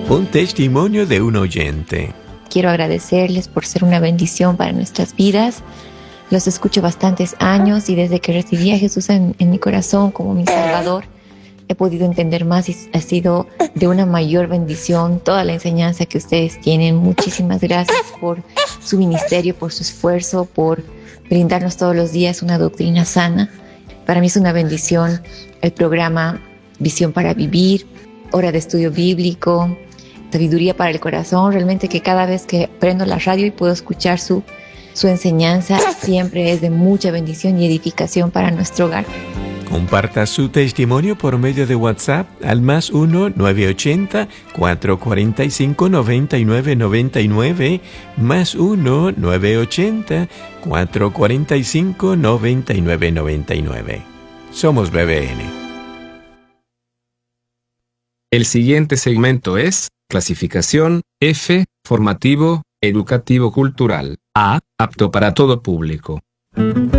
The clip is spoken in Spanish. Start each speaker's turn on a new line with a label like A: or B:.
A: Un testimonio de un oyente.
B: Quiero agradecerles por ser una bendición para nuestras vidas. Los escucho bastantes años y desde que recibí a Jesús en mi corazón como mi Salvador, he podido entender más y ha sido de una mayor bendición toda la enseñanza que ustedes tienen. Muchísimas gracias por su ministerio, por su esfuerzo, por brindarnos todos los días una doctrina sana. Para mí es una bendición el programa Visión para Vivir, Hora de Estudio Bíblico, Sabiduría para el Corazón. Realmente que cada vez que prendo la radio y puedo escuchar su enseñanza, siempre es de mucha bendición y edificación para nuestro hogar.
A: Comparta su testimonio por medio de WhatsApp al +1 980 445 9999, +1 980 445 9999. Somos BBN.
C: El siguiente segmento es clasificación F, formativo, educativo cultural. A, apto para todo público.